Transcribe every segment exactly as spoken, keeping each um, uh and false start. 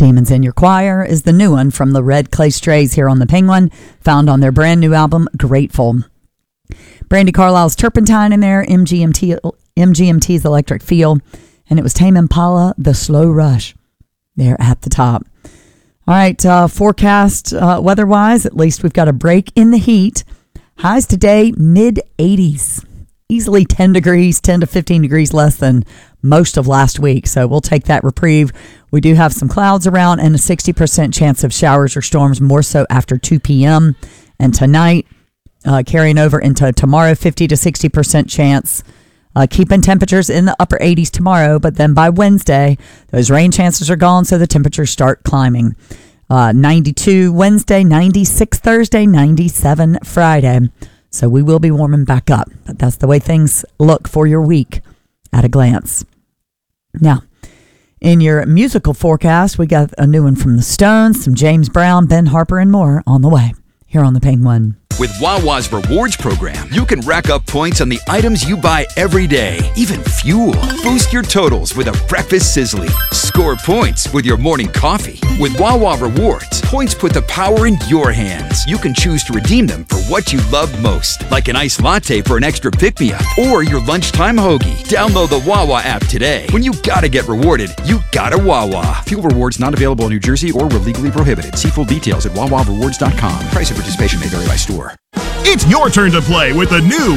Demons in Your Choir is the new one from the Red Clay Strays here on the Penguin, found on their brand new album, Grateful. Brandy Carlisle's Turpentine in there, M G M T, M G M T's Electric Feel, and it was Tame Impala, The Slow Rush. They're at the top. All right, uh, forecast uh, weather-wise, at least we've got a break in the heat. Highs today, mid eighties. Easily ten degrees, ten to fifteen degrees less than most of last week. So we'll take that reprieve. We do have some clouds around and a sixty percent chance of showers or storms, more so after two p.m. And tonight, uh, carrying over into tomorrow, fifty to sixty percent chance. Uh, keeping temperatures in the upper eighties tomorrow, but then by Wednesday, those rain chances are gone, so the temperatures start climbing. Uh, ninety-two Wednesday, ninety-six Thursday, ninety-seven Friday. So we will be warming back up. But that's the way things look for your week at a glance. Now, in your musical forecast, we got a new one from the Stones, some James Brown, Ben Harper, and more on the way here on the Penguin. With Wawa's Rewards program, you can rack up points on the items you buy every day, even fuel. Boost your totals with a breakfast sizzling. Score points with your morning coffee. With Wawa Rewards, points put the power in your hands. You can choose to redeem them for what you love most, like an iced latte for an extra pick-me-up or your lunchtime hoagie. Download the Wawa app today. When you gotta get rewarded, you gotta Wawa. Fuel rewards not available in New Jersey or were legally prohibited. See full details at wawa rewards dot com. Price of participation may vary by store. It's your turn to play with the new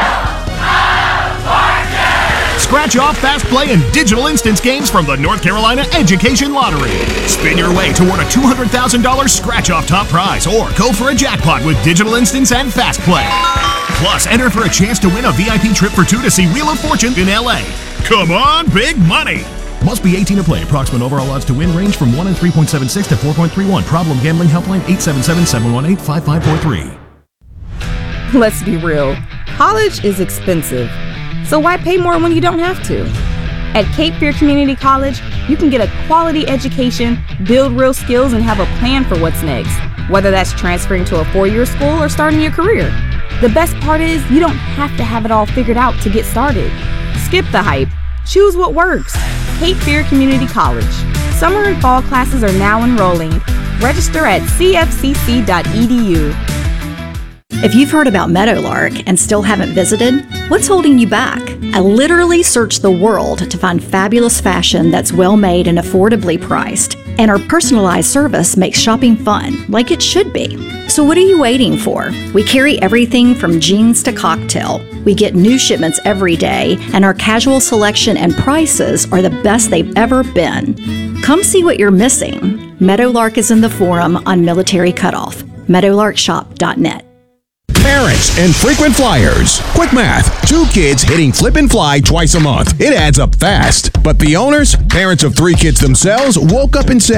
Scratch Off, Fast Play, and Digital Instance games from the North Carolina Education Lottery. Spin your way toward a two hundred thousand dollars Scratch Off top prize or go for a jackpot with Digital Instance and Fast Play. Plus, enter for a chance to win a V I P trip for two to see Wheel of Fortune in L A. Come on, big money! Must be eighteen to play. Approximate overall odds to win range from one in three point seven six to four point three one. Problem gambling helpline eight seven seven, seven one eight, five five four three. Let's be real. College is expensive. So why pay more when you don't have to? At Cape Fear Community College, you can get a quality education, build real skills, and have a plan for what's next. Whether that's transferring to a four-year school or starting your career. The best part is you don't have to have it all figured out to get started. Skip the hype. Choose what works. Cape Fear Community College. Summer and fall classes are now enrolling. Register at c f c c dot e d u. If you've heard about Meadowlark and still haven't visited, what's holding you back? I literally searched the world to find fabulous fashion that's well made and affordably priced. And our personalized service makes shopping fun, like it should be. So what are you waiting for? We carry everything from jeans to cocktail. We get new shipments every day, and our casual selection and prices are the best they've ever been. Come see what you're missing. Meadowlark is in the forum on Military Cutoff. meadowlark shop dot net. Parents and frequent flyers. Quick math. Two kids hitting flip and fly twice a month. It adds up fast. But the owners, parents of three kids themselves, woke up and said,